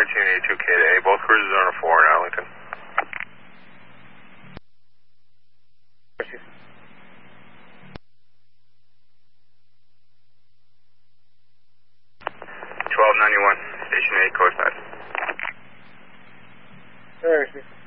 1482 K to A. Both cruisers are on a 4 in Arlington. 1291, Station 8, coast side. Sure.